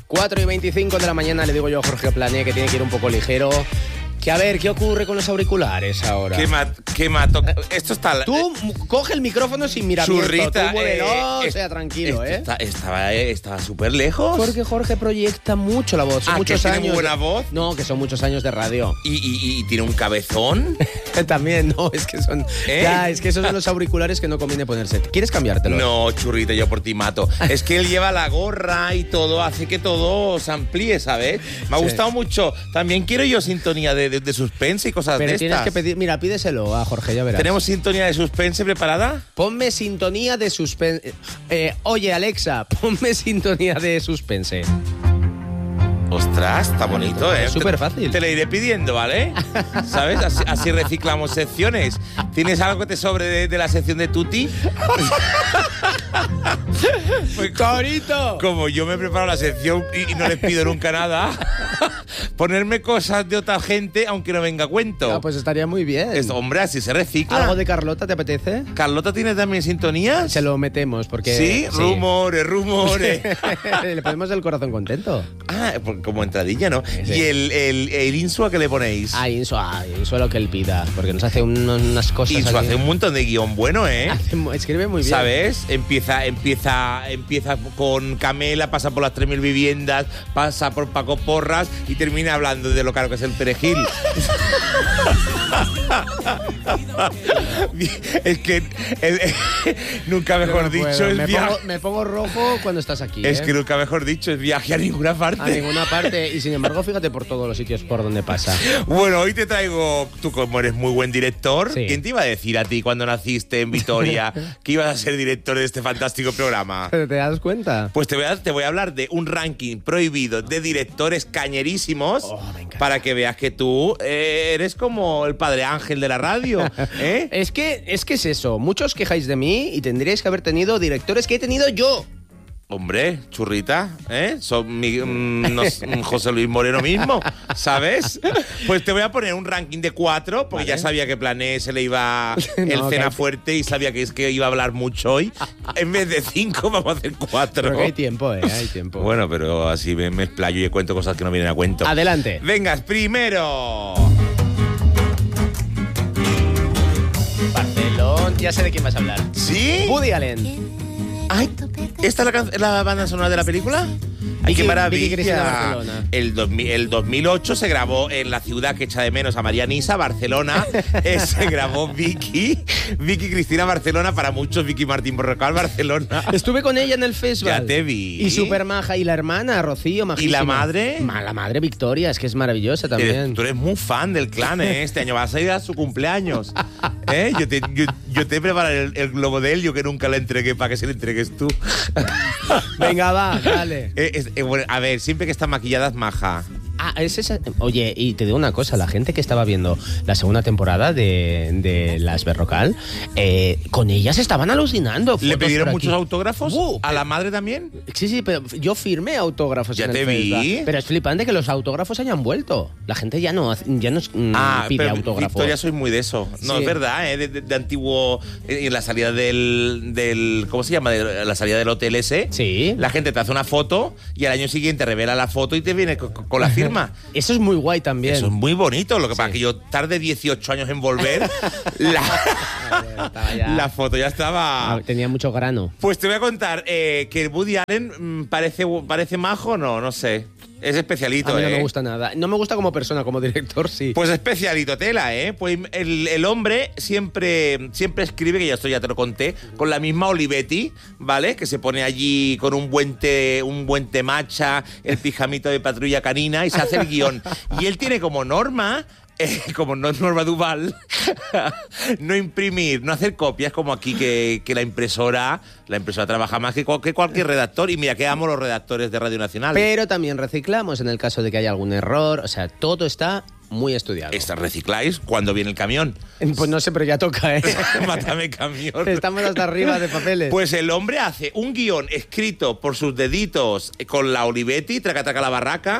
4:25 de la mañana le digo yo a Jorge Plané que tiene que ir un poco ligero. Que a ver, ¿qué ocurre con los auriculares ahora? ¿Qué mato? Esto está... Tú coge el micrófono sin miramiento. Churrita, tú muévelo, sea tranquilo, Estaba súper lejos. Porque Jorge proyecta mucho la voz. Son muchos ¿que años. tiene muy buena voz? No, que son muchos años de radio. ¿Y tiene un cabezón? También, no, es que son... Ya, es que esos son los auriculares que no conviene ponerse. ¿Quieres cambiártelos? No, Churrita, yo por ti mato. Es que él lleva la gorra y todo, hace que todo se amplíe, ¿sabes? Me ha gustado mucho. También quiero yo sintonía de suspense y cosas de estas. Pero tienes que pedir... Mira, pídeselo a Jorge, ya verás. ¿Tenemos sintonía de suspense preparada? Ponme sintonía de suspense. Oye, Alexa, ponme sintonía de suspense. Ostras, está bonito, ¿eh? Súper fácil. Te la iré pidiendo, ¿vale? ¿Sabes? Así reciclamos secciones. ¿Tienes algo que te sobre de la sección de Tutti? Pues, ¡Torito! Como yo me preparo la sección y no les pido nunca nada, ponerme cosas de otra gente aunque no venga a cuento. Ah, pues estaría muy bien. Hombre, así se recicla. ¿Algo de Carlota te apetece? ¿Carlota tiene también sintonías? Se lo metemos porque... ¿Sí? Rumores. Le ponemos el corazón contento. Ah, como entradilla, ¿no? Sí. ¿Y el Insua que le ponéis? Insua lo que él pida, porque nos hace unas cosas... Insua hace un montón de guión bueno, ¿eh? Escribe muy bien. ¿Sabes? Empieza con Camela, pasa por las 3.000 viviendas, pasa por Paco Porras y termina hablando de lo caro que es el perejil. Es que nunca mejor dicho es viaje. Me pongo rojo cuando estás aquí. Es que nunca mejor dicho es viaje a ninguna parte. A ninguna parte. Y sin embargo, fíjate por todos los sitios por donde pasa. Bueno, hoy te traigo, tú como eres muy buen director, sí. ¿Quién te iba a decir a ti cuando naciste en Vitoria que ibas a ser director de este fantástico programa? ¿Pero te das cuenta? Pues te voy a hablar de un ranking prohibido de directores cañerísimos para que veas que tú eres como el padre Ángel de la radio, ¿eh? Es que es eso. Muchos quejáis de mí y tendríais que haber tenido directores que he tenido yo. Hombre, Churrita, ¿eh? Son José Luis Moreno mismo, ¿sabes? Pues te voy a poner un ranking de 4, porque ya sabía que Plané se le iba el cena fuerte y sabía que iba a hablar mucho hoy. En vez de 5 vamos a hacer 4. Pero que hay tiempo, hay tiempo. Bueno, pero así me explayo y cuento cosas que no vienen a cuento. Adelante. Vengas, primero. Barcelona, ya sé de quién vas a hablar. ¿Sí? Woody Allen. Ay, ¿esta es la banda sonora de la película? ¡Ay, qué maravilla! El 2008 se grabó en la ciudad que echa de menos a María Nisa, Barcelona. Se grabó Vicky Cristina Barcelona, para muchos Vicky Martín Borrocal Barcelona. Estuve con ella en el festival. Ya te vi. Y súper maja. Y la hermana, Rocío, majísima. ¿Y la madre? La madre Victoria, es que es maravillosa también. Tú eres muy fan del clan, ¿eh? Este año vas a ir a su cumpleaños. ¿Eh? Yo te prepararé el globo de helio que nunca le entregué para que se le entregues tú. Venga, va, dale. Bueno, a ver, siempre que está maquillada es maja. Es esa. Oye, y te digo una cosa, la gente que estaba viendo la segunda temporada de Las Berrocal, con ellas estaban alucinando. ¿Le pidieron muchos autógrafos? ¿A la madre también? Sí, pero yo firmé autógrafos. Ya en te el vi. Facebook. Pero es flipante que los autógrafos hayan vuelto. La gente ya no pide autógrafos. Victoria, soy muy de eso. No, sí. Es verdad, de antiguo. En la salida del ¿cómo se llama? De la salida del hotel ese. Sí. La gente te hace una foto y al año siguiente revela la foto y te viene con la firma. Eso es muy guay también. Eso es muy bonito. Lo que pasa es que yo tardé 18 años en volver. La foto ya estaba... Tenía mucho grano. Pues te voy a contar que Woody Allen parece majo, no sé. Es especialito, A mí no me gusta nada. No me gusta como persona, como director, sí. Pues especialito tela, ¿eh? Pues el hombre siempre escribe, que ya esto ya te lo conté, con la misma Olivetti, ¿vale? Que se pone allí con un buen macha, el pijamito de Patrulla Canina y se hace el guión. Y él tiene como norma... como no es Norma Duval, no imprimir, no hacer copias, como aquí que la impresora trabaja más que cualquier redactor. Y mira que amo los redactores de Radio Nacional. Pero también reciclamos en el caso de que haya algún error. O sea, todo está muy estudiado. ¿Recicláis cuando viene el camión? Pues no sé, pero ya toca, ¿eh? Mátame, camión. Estamos hasta arriba de papeles. Pues el hombre hace un guión escrito por sus deditos con la Olivetti, traca la barraca,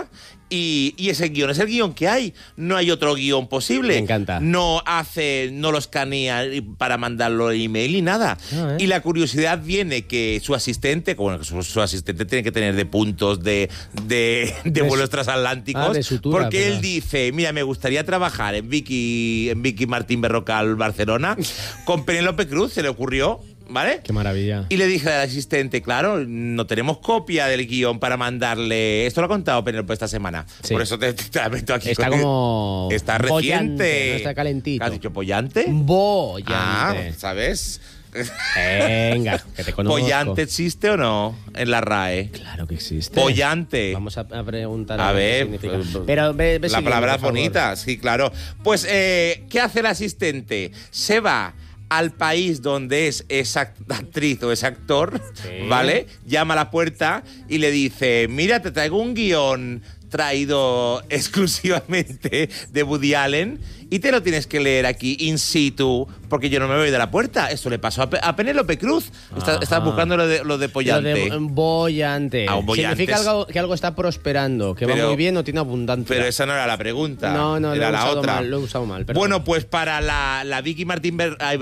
y ese guión es el guión que hay. No hay otro guión posible. Me encanta. No lo escanea para mandarlo en email ni nada. Y la curiosidad viene que su asistente, bueno, su asistente tiene que tener de puntos de vuelos transatlánticos, de sutura, porque pero... él dice, mira, me gustaría trabajar en Vicky Martín Berrocal Barcelona con Penélope Cruz, se le ocurrió. ¿Vale? Qué maravilla. Y le dije al asistente, claro, no tenemos copia del guión para mandarle. Esto lo ha contado Penélope esta semana. Sí. Por eso te meto aquí. Está como... Está reciente. No está calentito. ¿Has dicho pollante? Bollante. Ah, ¿sabes? Venga, que te conozco. ¿Pollante existe o no en la RAE? Claro que existe. Pollante. Vamos a preguntar a ver, qué significa. Pero ve la palabra es bonita, sí, claro. Pues, ¿qué hace el asistente? Se va al país donde es esa actriz o ese actor, sí, ¿vale? Llama a la puerta y le dice, mira, te traigo un guión traído exclusivamente de Woody Allen y te lo tienes que leer aquí in situ porque yo no me voy de la puerta. Esto le pasó a Penélope Cruz. Estás buscando lo de pollante. Lo de bollante. Significa que algo está prosperando, que va muy bien o tiene abundancia. Pero esa no era la pregunta. No, era la otra. Lo he usado mal. Bueno, pues para la Vicky Martín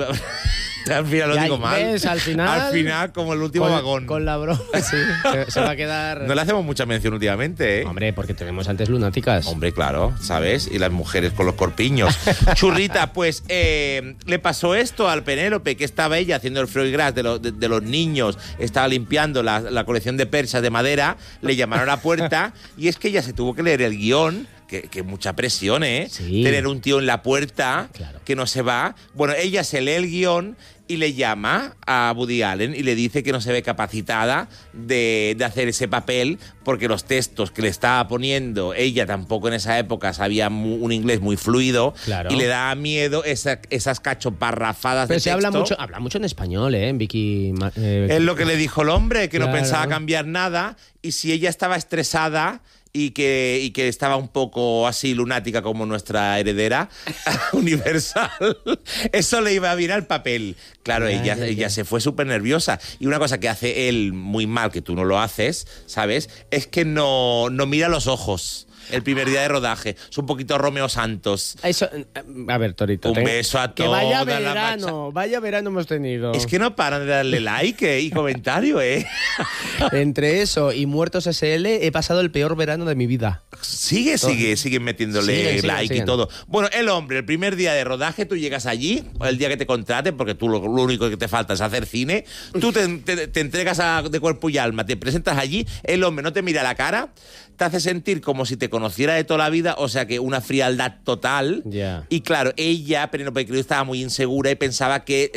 al final lo digo mal. ¿Ves? Al final, como el último vagón. Con la broma, sí. Se va a quedar... No le hacemos mucha mención últimamente, ¿eh? Hombre, porque tenemos antes lunáticas. Hombre, claro, ¿sabes? Y las mujeres con los corpiños. Churrita, pues le pasó esto al Penélope, que estaba ella haciendo el Freud Gras de los niños, estaba limpiando la colección de persas de madera, le llamaron a la puerta y es que ella se tuvo que leer el guión. Que mucha presión, ¿eh? Sí. Tener un tío en la puerta, claro, que no se va. Bueno, ella se lee el guión y le llama a Woody Allen y le dice que no se ve capacitada de hacer ese papel porque los textos que le estaba poniendo, ella tampoco en esa época sabía un inglés muy fluido, claro, y le daba miedo esas cachoparrafadas de texto. Pero se habla mucho en español, ¿eh? En Vicky... es lo que le dijo el hombre, que claro, no pensaba cambiar nada y si ella estaba estresada... Y que estaba un poco así lunática como nuestra heredera universal, eso le iba bien al papel. Claro, ella se fue súper nerviosa. Y una cosa que hace él muy mal, que tú no lo haces, ¿sabes? Es que no mira los ojos. El primer día de rodaje. Es un poquito Romeo Santos. Eso, a ver, Torito. Un beso a todos. Vaya verano hemos tenido. Es que no paran de darle like y comentario, ¿eh? Entre eso y Muertos SL he pasado el peor verano de mi vida. Siguen metiéndole like y todo. Bueno, el hombre, el primer día de rodaje, tú llegas allí, el día que te contraten, porque tú lo único que te falta es hacer cine, tú te entregas de cuerpo y alma, te presentas allí, el hombre no te mira a la cara, te hace sentir como si te conociera de toda la vida, o sea que una frialdad total. Yeah. Y claro, ella, Penélope Cruz, estaba muy insegura y pensaba que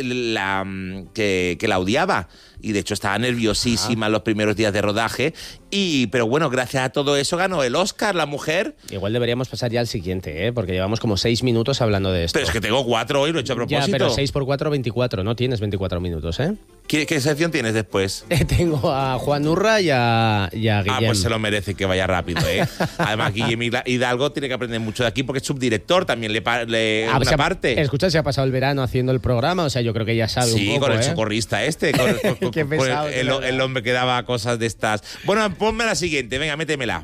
la odiaba. Y de hecho estaba nerviosísima en los primeros días de rodaje. Pero bueno, gracias a todo eso ganó el Oscar la mujer. Igual deberíamos pasar ya al siguiente, ¿eh? Porque llevamos como 6 minutos hablando de esto. Pero es que tengo 4 hoy, lo he hecho a propósito. Ya, pero 6 por 4, 24. No tienes 24 minutos, ¿eh? ¿Qué sección tienes después? Tengo a Juan Urra y a Guillem. Ah, pues se lo merece que vaya rápido, ¿eh? Además, Guillem Hidalgo tiene que aprender mucho de aquí porque es subdirector, también le una parte. Escucha, se ha pasado el verano haciendo el programa, o sea, yo creo que ya sabe un poco, sí, con el socorrista este, Qué pesado, el hombre que daba cosas de estas. Bueno, ponme la siguiente, venga, métemela.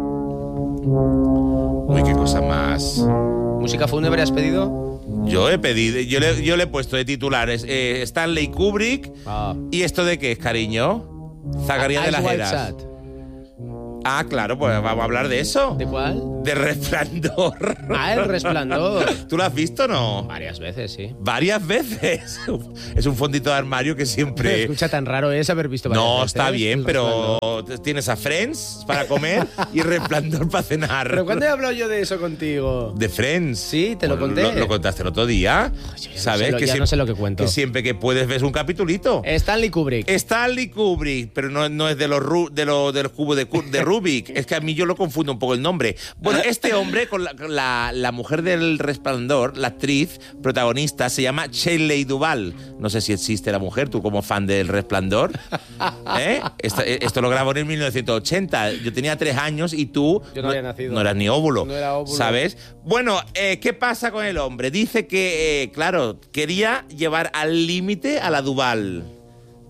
Uy, qué cosa más. ¿Música fúnebre has pedido? Yo he pedido, yo le he puesto de titulares Stanley Kubrick. ¿Y esto de qué es, cariño? Zacarías de las Heras. Ah, claro, pues vamos a hablar de eso. ¿De cuál? De Resplandor. Ah, El Resplandor. ¿Tú lo has visto o no? Varias veces, sí. ¿Varias veces? Es un fondito de armario que siempre... Pero escucha, tan raro es haber visto varias veces. No, está bien, pero tienes a Friends para comer y Resplandor para cenar. ¿Pero cuándo he hablado yo de eso contigo? ¿De Friends? Sí, te lo conté. Lo contaste el otro día. ¿Sabes? No sé lo que cuento. Que siempre que puedes ves un capitulito. Stanley Kubrick. Stanley Kubrick, pero no es del cubo de Rubik. Es que a mí yo lo confundo un poco el nombre. Bueno, este hombre con la mujer del Resplandor, la actriz protagonista, se llama Shelley Duvall. No sé si existe la mujer, tú como fan del Resplandor. Esto lo grabó en 1980. Yo tenía 3 años y tú... Yo no había nacido. No eras ni óvulo. No era óvulo. ¿Sabes? Bueno, ¿qué pasa con el hombre? Dice que, claro, quería llevar al límite a la Duvall.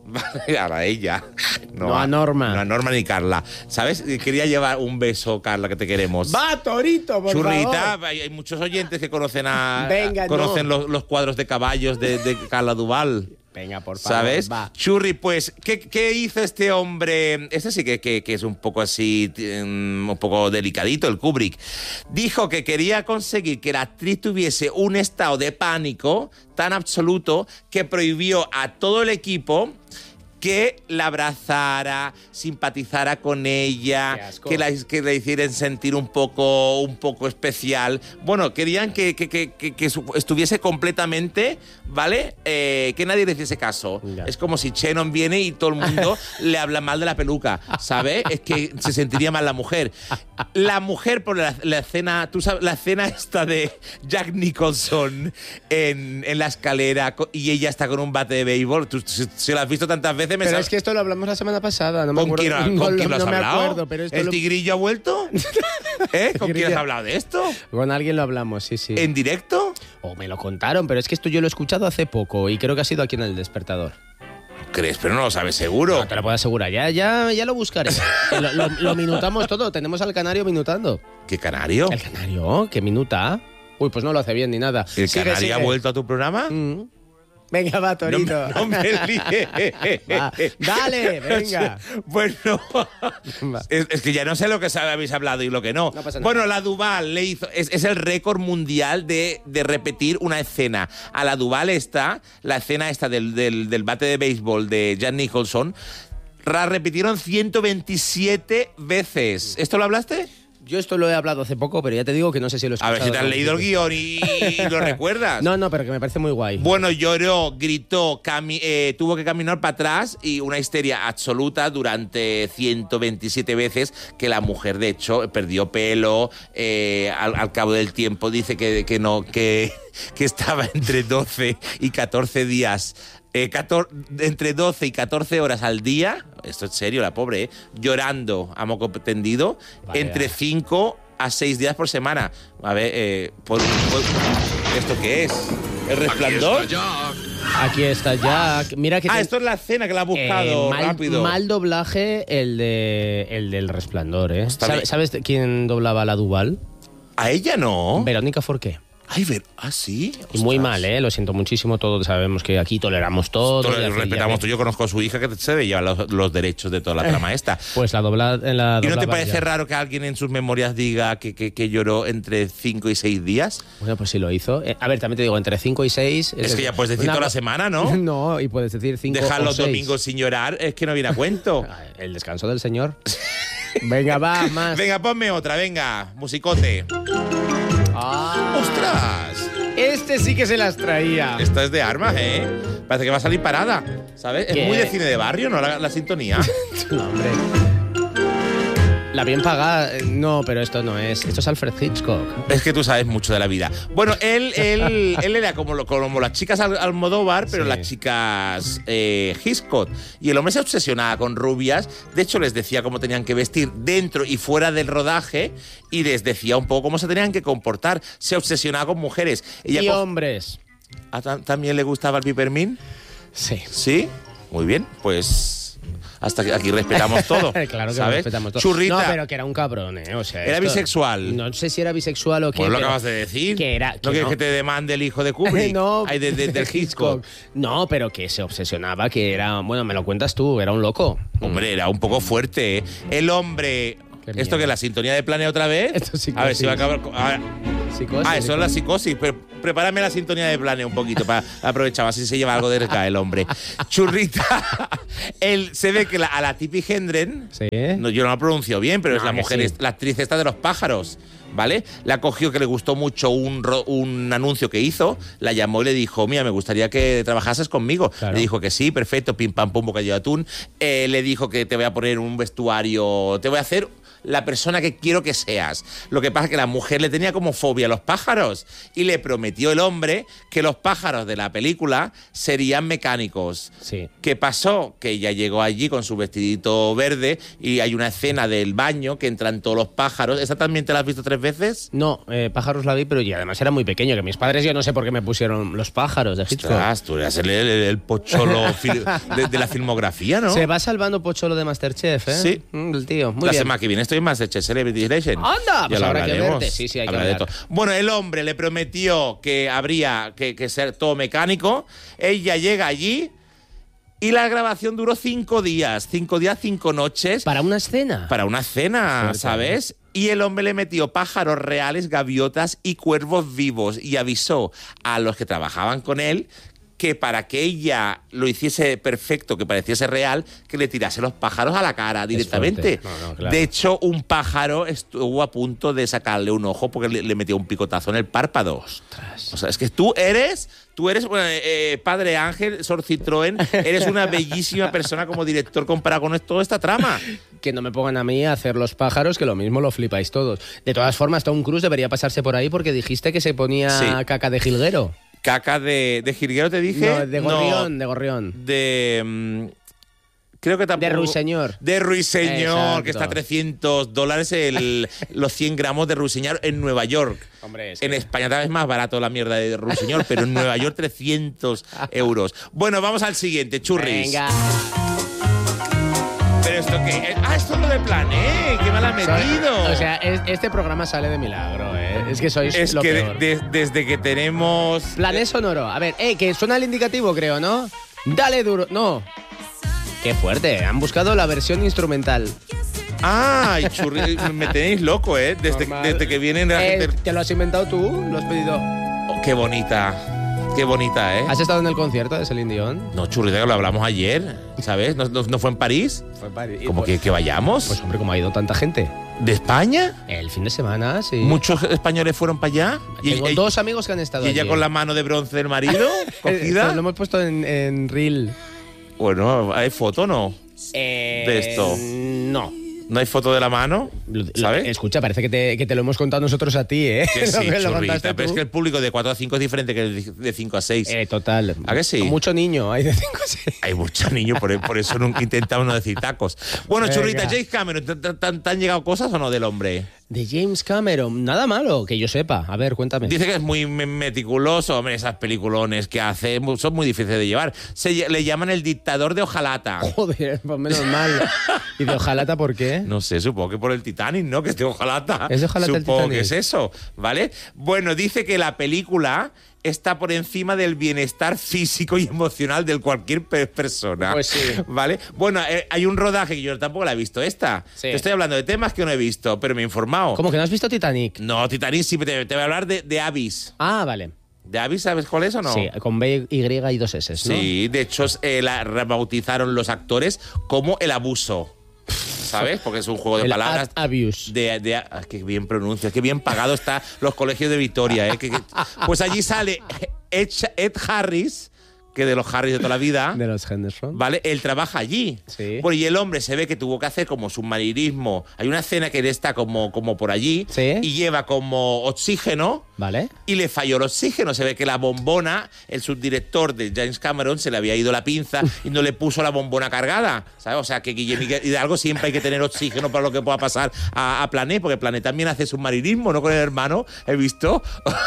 A ella. No a Norma. No a Norma ni Carla. ¿Sabes? Quería llevar un beso, Carla, que te queremos. ¡Va, Torito, por Churrita, favor! hay muchos oyentes que conocen Venga, los cuadros de caballos de Carla Duval. Venga, por favor, ¿sabes? va. Churri, pues, ¿qué hizo este hombre? Este sí que es un poco así, un poco delicadito, el Kubrick. Dijo que quería conseguir que la actriz tuviese un estado de pánico tan absoluto que prohibió a todo el equipo que la abrazara, simpatizara con ella, que la hicieran sentir un poco especial. Bueno, querían que estuviese completamente, ¿vale? Que nadie le hiciese caso. Ya. Es como si Shannon viene y todo el mundo le habla mal de la peluca, ¿sabes? Es que se sentiría mal la mujer. La mujer por la escena, tú sabes, la escena esta de Jack Nicholson en la escalera y ella está con un bate de béisbol. Tú, si lo has visto tantas veces, Pero es que esto lo hablamos la semana pasada, no me acuerdo. ¿Con quién lo has no me hablado? acuerdo, pero esto ¿El tigrillo ha vuelto? ¿Con quién has hablado de esto? Con alguien lo hablamos, sí. ¿En directo? O me lo contaron, pero es que esto yo lo he escuchado hace poco y creo que ha sido aquí en El Despertador. ¿Crees? Pero no lo sabes seguro. No te lo puedo asegurar, ya lo buscaré. lo minutamos todo, tenemos al canario minutando. ¿Qué canario? ¿El canario? ¿Qué minuta? Uy, pues no lo hace bien ni nada. ¿El canario ha vuelto a tu programa? Venga, va, Torito. No me líes. Va, dale, venga. Bueno, es que ya no sé lo que habéis hablado y lo que no. No pasa nada. Bueno, la Duval le hizo. Es el récord mundial de repetir una escena. A la Duval la escena esta del bate de béisbol de Jack Nicholson, la repitieron 127 veces. ¿Esto lo hablaste? Yo esto lo he hablado hace poco, pero ya te digo que no sé si lo he A escuchado. ver si te has leído el guión y lo recuerdas. No, pero que me parece muy guay. Bueno, lloró, gritó, tuvo que caminar para atrás y una histeria absoluta durante 127 veces que la mujer, de hecho, perdió pelo. Al cabo del tiempo dice que estaba entre 12 y 14 días. Entre 12 y 14 horas al día, esto es serio, la pobre, llorando a moco tendido, Vaya. Entre 5 a 6 días por semana. A ver, ¿esto qué es? ¿El Resplandor? Aquí está Jack. Mira que Esto es la escena que la ha buscado rápido. Mal doblaje el del Resplandor, ¿eh? Está bien. ¿Sabes quién doblaba a la Duval? A ella no. Verónica Forqué. Ay, sí. Y muy Ostras. mal, ¿eh? Lo siento muchísimo. Todos sabemos que aquí toleramos todo. Todos respetamos. Yo conozco a su hija que se ve lleva los derechos de toda la trama esta. Pues la dobla. ¿Y no te parece raro que alguien en sus memorias diga que lloró entre 5 y 6 días? Bueno, pues sí lo hizo. A ver, también te digo, entre 5 y 6... Es que ya puedes decir toda la semana, ¿no? No, y puedes decir 5 o 6. Dejar los domingos sin llorar es que no viene a cuento. El descanso del señor. Venga, va, más. Venga, ponme otra, venga, musicote. Ah, ¡Ostras! este sí que se las traía. Esta es de armas, ¿eh? Parece que va a salir parada, ¿sabes? ¿Qué? Es muy de cine de barrio, ¿no? La sintonía. No, hombre. La bien pagada, no, pero esto no es. Esto es Alfred Hitchcock. Es que tú sabes mucho de la vida. Bueno, él era como las chicas Almodóvar, pero Sí. las chicas Hitchcock. Y el hombre se obsesionaba con rubias. De hecho, les decía cómo tenían que vestir dentro y fuera del rodaje y les decía un poco cómo se tenían que comportar. Se obsesionaba con mujeres. Y hombres. ¿También le gustaba el Pipermin? Sí. ¿Sí? Muy bien, pues hasta aquí respetamos todo. Claro que ¿sabes? respetamos todo. Churrita. No, pero que era un cabrón, ¿eh? O sea, Era bisexual. No sé si era bisexual o qué. Pues lo pero acabas de decir. Que era, ¿No que quieres no. que te demande el hijo de Kubrick? No. Ay, del Hitchcock. No, pero que se obsesionaba, que era... Bueno, me lo cuentas tú, era un loco. Hombre, era un poco fuerte, ¿eh? El hombre... Qué ¿Esto miedo. que es la sintonía de Planea otra vez? Esto es psicosis. A ver si va a acabar... Psicosis. eso es la psicosis. Pero prepárame la sintonía de Planea un poquito para aprovechar, así se lleva algo de RK el hombre. Churrita, él se ve que a la Tippi Hedren, Sí. no, yo no la pronuncio bien, pero es No, la que mujer, sí. la actriz esta de los pájaros, ¿vale? La cogió, que le gustó mucho un anuncio que hizo, la llamó y le dijo, mira, me gustaría que trabajases conmigo. Claro. Le dijo que sí, perfecto, pim pam pum, bocadillo de atún. Le dijo que te voy a poner un vestuario, te voy a hacer la persona que quiero que seas. Lo que pasa es que la mujer le tenía como fobia a los pájaros y le prometió el hombre que los pájaros de la película serían mecánicos. Sí. ¿Qué pasó? Que ella llegó allí con su vestidito verde y hay una escena del baño que entran todos los pájaros. ¿Esa también te la has visto 3 veces? No, pájaros la vi, pero y además era muy pequeño, que mis padres yo no sé por qué me pusieron los pájaros de Hitchcock. Ostras, tú eras el pocholo de la filmografía, ¿no? Se va salvando Pocholo de Masterchef, ¿eh? Sí. El tío, muy La bien. semana que viene estoy en Masterchef Celebrity Legend. ¡Anda! Pues Ya lo habrá que hablaremos. verte. Sí, hay que Hablaré de hablar. todo. Bueno, el hombre le prometió que habría que ser todo mecánico. Ella llega allí y la grabación duró 5 días. 5 días, 5 noches. ¿Para una escena? Para una cena, Fuerte, ¿sabes? Y el hombre le metió pájaros reales, gaviotas y cuervos vivos y avisó a los que trabajaban con él que para que ella lo hiciese perfecto, que pareciese real, que le tirase los pájaros a la cara directamente. No, claro. De hecho, un pájaro estuvo a punto de sacarle un ojo porque le metió un picotazo en el párpado. Ostras. O sea, es que tú eres bueno, Padre Ángel, Sor Citroën, eres una bellísima persona como director comparado con toda esta trama. Que no me pongan a mí a hacer los pájaros, que lo mismo lo flipáis todos. De todas formas, Tom Cruise debería pasarse por ahí porque dijiste que se ponía Sí. caca de jilguero. Caca de jilguero, te dije. No, de gorrión, No, de gorrión. creo que tampoco. De ruiseñor. De ruiseñor, Exacto. que está a $300 los 100 gramos de ruiseñor en Nueva York. Hombre, es En que- España tal vez más barato la mierda de ruiseñor, pero en Nueva York 300 euros. Bueno, vamos al siguiente, churris. Venga. Pero esto que... esto es lo de Plané, que me la ha metido. O sea, este programa sale de milagro, ¿eh? Es que sois es lo que peor. desde que tenemos... Plané sonoro. A ver, que suena el indicativo, creo, ¿no? Dale duro. No. Qué fuerte. Han buscado la versión instrumental. ¡Ay, churri! Me tenéis loco, ¿eh? Normal. Desde que vienen la gente... ¿Te lo has inventado tú? ¿Lo has pedido? Oh, qué bonita, ¿eh? ¿Has estado en el concierto de Celine Dion? No, churrita, que lo hablamos ayer, ¿sabes? ¿No fue en París? Fue en París. ¿Cómo que vayamos? Pues hombre, ¿cómo ha ido tanta gente? ¿De España? El fin de semana, sí. ¿Muchos españoles fueron para allá? Tengo dos amigos que han estado ¿Y ella allí. con la mano de bronce del marido cogida? Lo hemos puesto en Reel. Bueno, ¿hay foto o no? De esto. No. ¿No hay foto de la mano? ¿Sabes? Escucha, parece que te lo hemos contado nosotros a ti, ¿eh? Que sí, Lo contaste churrita. Pero tú. es que el público de 4 a 5 es diferente que el de 5 a 6. Total. ¿A que sí? Mucho niño, hay de 5 a 6. Hay muchos niños, por eso nunca intentamos no decir tacos. Bueno, Venga. churrita, James Cameron, ¿te han llegado cosas o no del hombre? De James Cameron, nada malo, que yo sepa. A ver, cuéntame. Dice que es muy meticuloso, hombre, esas peliculones que hace son muy difíciles de llevar. Le llaman el dictador de hojalata. Joder, pues menos mal. ¿Y de hojalata por qué? No sé, supongo que por el Titanic, ¿no? Que es de hojalata. ¿Es de hojalata el Supongo Titanic? que es eso, ¿vale? Bueno, dice que la película está por encima del bienestar físico y emocional de cualquier persona. Pues sí. ¿Vale? Bueno, hay un rodaje que yo tampoco la he visto esta. Sí. Te estoy hablando de temas que no he visto, pero me he informado. ¿Cómo que no has visto Titanic? No, Titanic sí, te voy a hablar de Abyss. Ah, vale. ¿De Abyss sabes cuál es o no? Sí, con B, Y y 2 S, ¿no? Sí, de hecho la rebautizaron los actores como El Abuso. ¿Sabes? Porque es un juego de El palabras. abuse. Qué bien pronuncias, qué bien pagado está los colegios de Vitoria. Pues allí sale Ed Harris, que de los Harris de toda la vida. De los Henderson. ¿Vale? Él trabaja allí. Sí. Bueno, y el hombre se ve que tuvo que hacer como submarinismo. Hay una escena que él está como por allí Sí. y lleva como oxígeno. ¿Vale? Y le falló el oxígeno. Se ve que la bombona, el subdirector de James Cameron, se le había ido la pinza y no le puso la bombona cargada. ¿Sabes? O sea, que Guillermo Hidalgo siempre hay que tener oxígeno para lo que pueda pasar a Plané, porque Plané también hace submarinismo, ¿no? Con el hermano, he visto.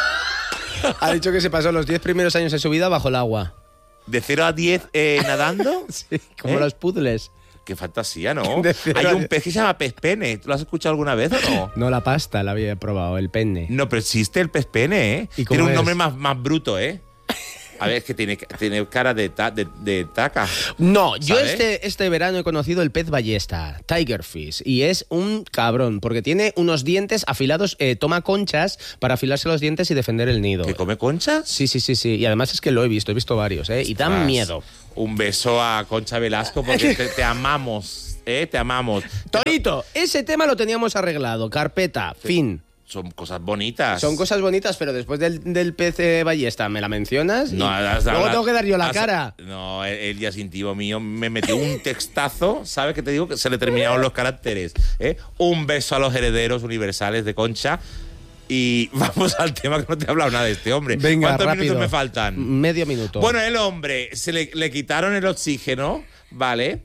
Ha dicho que se pasó los 10 primeros años de su vida bajo el agua. De 0 a 10 nadando. Sí, como ¿Eh? los puzzles. Qué fantasía, ¿no? De 0 Hay a un 10. pez que se llama pez pene. ¿Tú lo has escuchado alguna vez o no? No, la pasta la había probado, el penne. No, pero existe el pez pene, ¿eh? ¿Y cómo Tiene un es? nombre más bruto, ¿eh? A ver, es que tiene cara de taca. No, yo ¿Sabe? este verano he conocido el pez ballesta, Tigerfish, y es un cabrón, porque tiene unos dientes afilados, toma conchas para afilarse los dientes y defender el nido. ¿Que come conchas? Sí, y además es que lo he visto varios, y dan Ostras. miedo. Un beso a Concha Velasco porque te amamos, te amamos. Torito, ese tema lo teníamos arreglado, carpeta, fin. son cosas bonitas. Son cosas bonitas, pero después del PC Ballesta me la mencionas y luego tengo que dar yo la cara. No, él ya es íntimo mío. Me metió un textazo, ¿sabes qué te digo? Que se le terminaron los caracteres. Un beso a los herederos universales de Concha. Y vamos al tema, que no te he hablado nada de este hombre. Venga, ¿Cuántos rápido. minutos me faltan? Medio minuto. Bueno, el hombre, se le quitaron el oxígeno, ¿vale?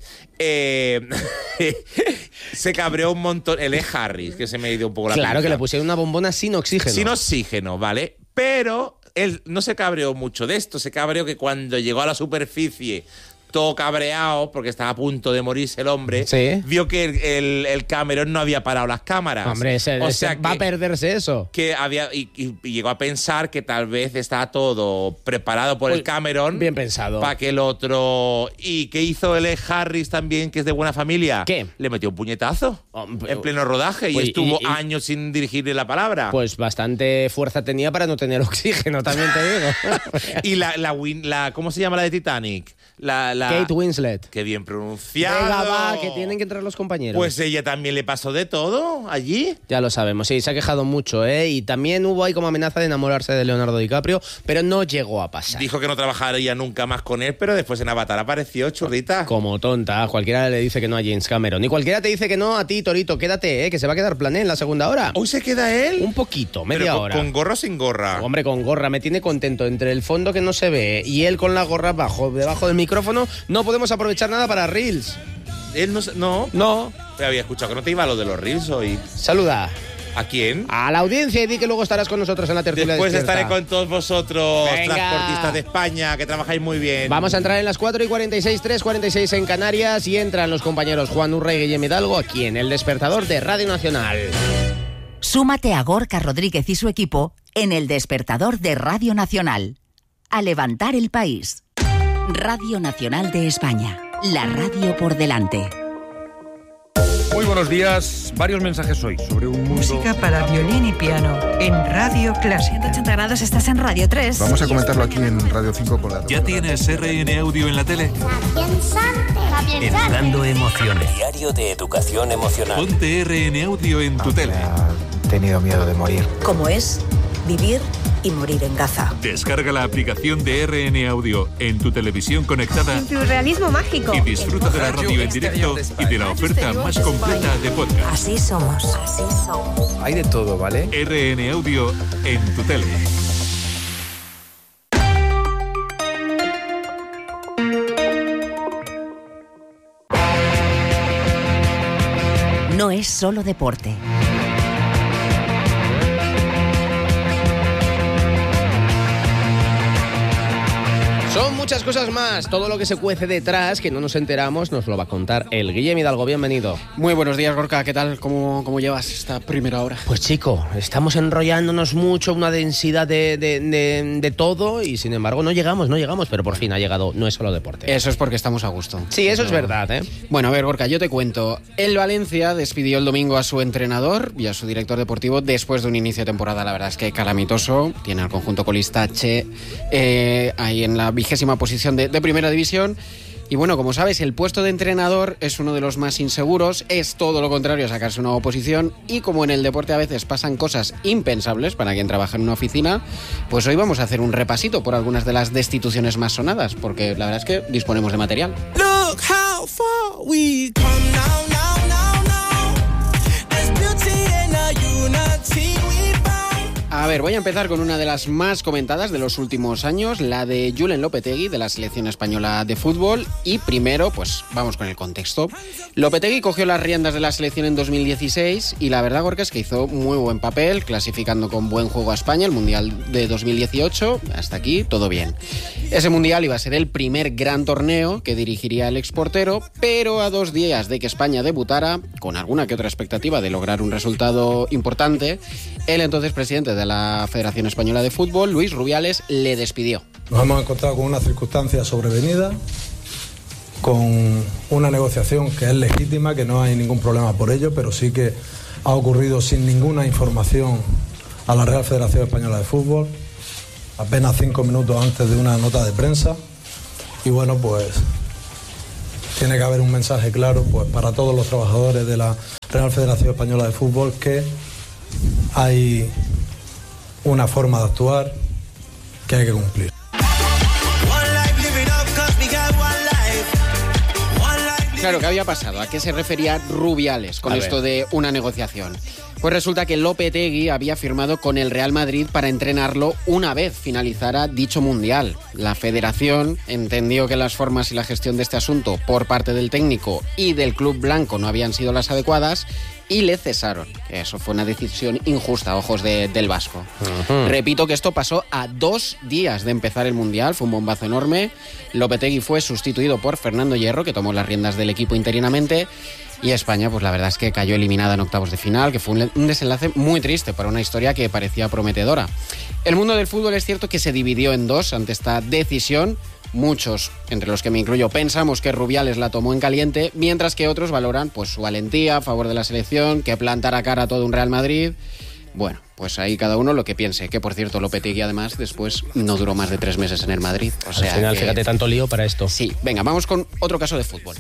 Se cabreó un montón. El Harris, que se me dio un poco la Claro, pinza. que le pusieron una bombona sin oxígeno. Sin oxígeno, ¿vale? Pero él no se cabreó mucho de esto. Se cabreó que cuando llegó a la superficie, todo cabreado, porque estaba a punto de morirse el hombre, Sí. vio que el Cameron no había parado las cámaras. Hombre, va a perderse eso. Que había y llegó a pensar que tal vez estaba todo preparado por el Cameron. Bien pensado. Para que el otro... ¿Y qué hizo el Harris también, que es de buena familia? ¿Qué? Le metió un puñetazo en pleno rodaje y Pues, estuvo años sin dirigirle la palabra. Pues bastante fuerza tenía para no tener oxígeno, también te digo. Y ¿cómo se llama la de Titanic? Kate Winslet. Qué bien pronunciado. Venga, va, que tienen que entrar los compañeros. Pues ella también le pasó de todo allí. Ya lo sabemos, sí, se ha quejado mucho, ¿eh? Y también hubo ahí como amenaza de enamorarse de Leonardo DiCaprio, pero no llegó a pasar. Dijo que no trabajaría nunca más con él, pero después en Avatar apareció, churrita. Como tonta, cualquiera le dice que no a James Cameron. Y cualquiera te dice que no a ti, Torito, quédate, que se va a quedar plané en la segunda hora. ¿Hoy se queda él? Un poquito, media Pero hora. ¿Con gorra o sin gorra? Hombre, con gorra, me tiene contento. Entre el fondo que no se ve y él con la gorra debajo del micrófono, no podemos aprovechar nada para Reels. Él no. No. Pero había escuchado que no te iba lo de los reels hoy. Saluda ¿A quién? a la audiencia y di que luego estarás con nosotros en la tertulia Después despierta. estaré con todos vosotros, Venga. transportistas de España, que trabajáis muy bien. Vamos a entrar en las 4:46, 3:46 en Canarias y entran los compañeros Juan Urra y Guillem Hidalgo aquí en El Despertador de Radio Nacional. Súmate a Gorka Rodríguez y su equipo en El Despertador de Radio Nacional. A levantar el país. Radio Nacional de España. La radio por delante. Muy buenos días. Varios mensajes hoy sobre un mundo... Música para violín y piano en Radio Clásica. 180 grados, estás en Radio 3. Vamos a comentarlo aquí en Radio 5 con la... ¿Ya tienes RN Audio en la tele? Educando emociones. Diario de Educación Emocional. Ponte RN Audio en tu tele. He tenido miedo de morir. Como es vivir y morir en Gaza. Descarga la aplicación de RN Audio en tu televisión conectada Surrealismo mágico. y disfruta de la radio en directo y de la oferta más completa de podcast. Así somos. Hay de todo, ¿vale? RN Audio en tu tele. No es solo deporte. Son muchas cosas más. Todo lo que se cuece detrás, que no nos enteramos, nos lo va a contar el Guillem Hidalgo. Bienvenido. Muy buenos días, Gorka. ¿Qué tal? ¿Cómo llevas esta primera hora? Pues chico, estamos enrollándonos mucho, una densidad de todo y sin embargo no llegamos, pero por fin ha llegado. No es solo deporte. Eso es porque estamos a gusto. Sí, eso es verdad, ¿eh? Bueno, a ver, Gorka, yo te cuento. El Valencia despidió el domingo a su entrenador y a su director deportivo después de un inicio de temporada, la verdad es que calamitoso. Tiene al conjunto colistache ahí en la 20ª posición de primera división. Y bueno, como sabes, el puesto de entrenador es uno de los más inseguros, es todo lo contrario a sacarse una oposición, y como en el deporte a veces pasan cosas impensables para quien trabaja en una oficina, pues hoy vamos a hacer un repasito por algunas de las destituciones más sonadas, porque la verdad es que disponemos de material. Look how far we come now, now, now, now. There's beauty in the unity we found. A ver, voy a empezar con una de las más comentadas de los últimos años, la de Julen Lopetegui, de la selección española de fútbol. Y primero, pues vamos con el contexto. Lopetegui cogió las riendas de la selección en 2016 y la verdad, Gorka, es que hizo muy buen papel, clasificando con buen juego a España el Mundial de 2018. Hasta aquí, todo bien. Ese Mundial iba a ser el primer gran torneo que dirigiría el exportero, pero a 2 días de que España debutara, con alguna que otra expectativa de lograr un resultado importante, el entonces presidente de la Federación Española de Fútbol, Luis Rubiales, le despidió. Nos hemos encontrado con una circunstancia sobrevenida, con una negociación que es legítima, que no hay ningún problema por ello, pero sí que ha ocurrido sin ninguna información a la Real Federación Española de Fútbol, apenas 5 minutos antes de una nota de prensa. Y bueno, pues tiene que haber un mensaje claro pues para todos los trabajadores de la Real Federación Española de Fútbol, que hay una forma de actuar que hay que cumplir. Claro, ¿qué había pasado? ¿A qué se refería Rubiales con esto de una negociación? Pues resulta que Lopetegui había firmado con el Real Madrid para entrenarlo una vez finalizara dicho mundial. La federación entendió que las formas y la gestión de este asunto por parte del técnico y del club blanco no habían sido las adecuadas y le cesaron. Eso fue una decisión injusta a ojos del vasco. Repito que esto pasó a 2 días de empezar el mundial, fue un bombazo enorme. Lopetegui fue sustituido por Fernando Hierro, que tomó las riendas del equipo interinamente. Y España, pues la verdad es que cayó eliminada en octavos de final, que fue un desenlace muy triste para una historia que parecía prometedora. El mundo del fútbol es cierto que se dividió en dos ante esta decisión. Muchos, entre los que me incluyo, pensamos que Rubiales la tomó en caliente, mientras que otros valoran pues su valentía a favor de la selección, que plantara cara a todo un Real Madrid. Bueno, pues ahí cada uno lo que piense, que por cierto Lopetegui además después no duró más de 3 meses en el Madrid. O sea, al final, que... fíjate, tanto lío para esto. Sí, venga, vamos con otro caso de fútbol.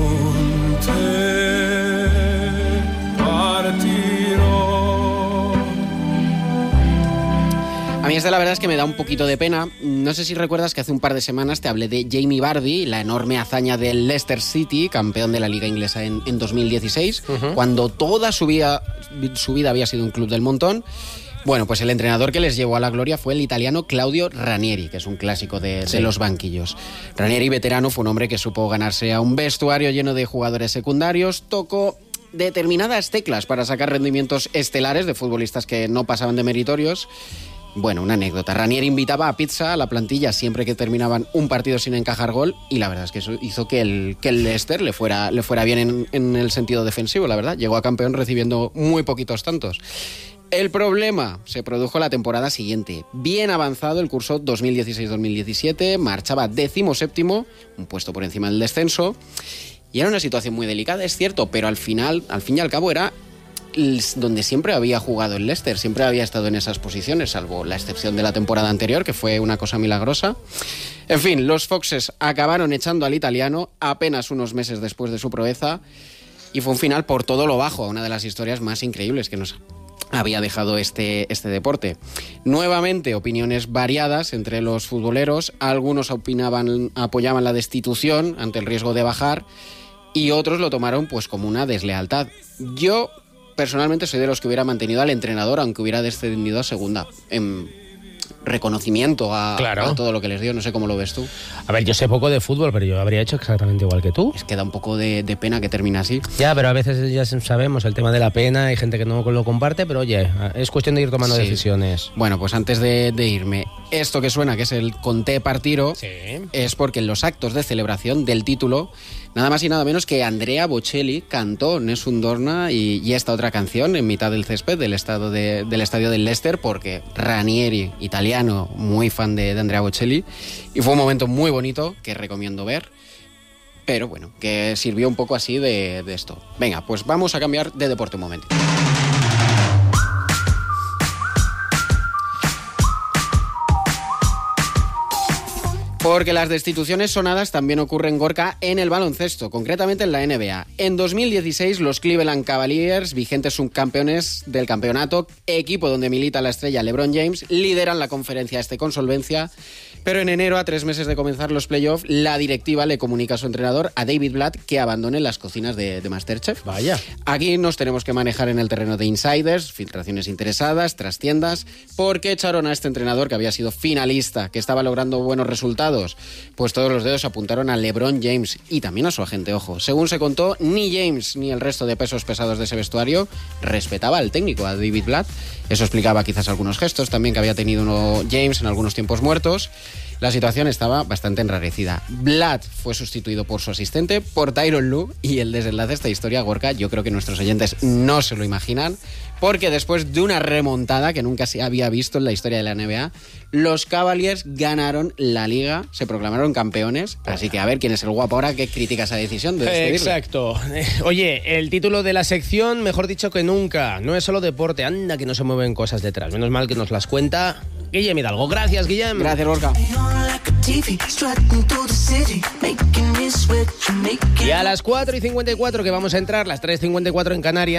A mí la verdad es que me da un poquito de pena. No sé si recuerdas que hace un par de semanas te hablé de Jamie Vardy, la enorme hazaña del Leicester City, campeón de la Liga Inglesa en 2016, cuando toda su vida había sido un club del montón. Bueno, pues el entrenador que les llevó a la gloria fue el italiano Claudio Ranieri, que es un clásico de los banquillos. Ranieri, veterano, fue un hombre que supo ganarse a un vestuario lleno de jugadores secundarios, tocó determinadas teclas para sacar rendimientos estelares de futbolistas que no pasaban de meritorios. Bueno, una anécdota. Ranieri invitaba a pizza a la plantilla siempre que terminaban un partido sin encajar gol y la verdad es que eso hizo que el Leicester le fuera bien en el sentido defensivo, la verdad. Llegó a campeón recibiendo muy poquitos tantos. El problema se produjo la temporada siguiente. Bien avanzado el curso 2016-2017, marchaba 17º, un puesto por encima del descenso, y era una situación muy delicada, es cierto, pero al fin y al cabo era donde siempre había jugado el Leicester, siempre había estado en esas posiciones, salvo la excepción de la temporada anterior, que fue una cosa milagrosa. En fin, los Foxes acabaron echando al italiano apenas unos meses después de su proeza y fue un final por todo lo bajo, una de las historias más increíbles que nos había dejado este deporte. Nuevamente, opiniones variadas entre los futboleros. Algunos apoyaban la destitución ante el riesgo de bajar y otros lo tomaron pues como una deslealtad. Yo personalmente soy de los que hubiera mantenido al entrenador aunque hubiera descendido a segunda, en reconocimiento a todo lo que les dio. No sé cómo lo ves tú. A ver, yo sé poco de fútbol, pero yo habría hecho exactamente igual que tú. Es que da un poco de pena que termine así. Ya, pero a veces ya sabemos el tema de la pena, hay gente que no lo comparte, pero oye, es cuestión de ir tomando decisiones. Bueno, pues antes de irme, esto que suena, que es el Conté Partiro, es porque en los actos de celebración del título, nada más y nada menos que Andrea Bocelli cantó Nessun Dorna y esta otra canción en mitad del césped del estadio del Leicester, porque Ranieri, italiano, muy fan de Andrea Bocelli, y fue un momento muy bonito que recomiendo ver, pero bueno, que sirvió un poco así de esto. Venga, pues vamos a cambiar de deporte un momento. Porque las destituciones sonadas también ocurren, Gorka, en el baloncesto, concretamente en la NBA. En 2016, los Cleveland Cavaliers, vigentes subcampeones del campeonato, equipo donde milita la estrella LeBron James, lideran la conferencia con solvencia. Pero en enero, a 3 meses de comenzar los playoffs, la directiva le comunica a su entrenador, a David Blatt, que abandone las cocinas de MasterChef. Vaya. Aquí nos tenemos que manejar en el terreno de insiders, filtraciones interesadas, trastiendas, porque echaron a este entrenador que había sido finalista, que estaba logrando buenos resultados. Pues todos los dedos apuntaron a LeBron James y también a su agente, ojo. Según se contó, ni James ni el resto de pesos pesados de ese vestuario respetaba al técnico, a David Blatt. Eso explicaba quizás algunos gestos también que había tenido James en algunos tiempos muertos. La situación estaba bastante enrarecida. Blatt fue sustituido por su asistente, por Tyronn Lue, y el desenlace de esta historia, Gorka, yo creo que nuestros oyentes no se lo imaginan, porque después de una remontada que nunca se había visto en la historia de la NBA, los Cavaliers ganaron la Liga, se proclamaron campeones, así que a ver quién es el guapo ahora que critica esa decisión de despedirle. Exacto. Oye, el título de la sección, mejor dicho que nunca, no es solo deporte, anda que no se mueven cosas detrás, menos mal que nos las cuenta Guillem Hidalgo. Gracias, Guillem. Gracias, Gorka. Y a las 4:54 que vamos a entrar, las 3:54 en Canarias.